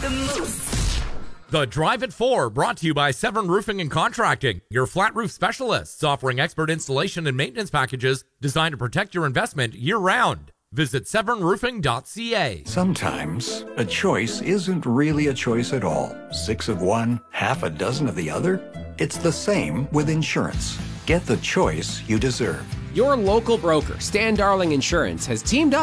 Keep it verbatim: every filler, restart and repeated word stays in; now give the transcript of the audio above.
the most. The Drive at four, brought to you by Severn Roofing and Contracting, your flat roof specialists offering expert installation and maintenance packages designed to protect your investment year-round. Visit severn roofing dot c a. Sometimes a choice isn't really a choice at all. Six of one, half a dozen of the other? It's the same with insurance. Get the choice you deserve. Your local broker, Stan Darling Insurance, has teamed up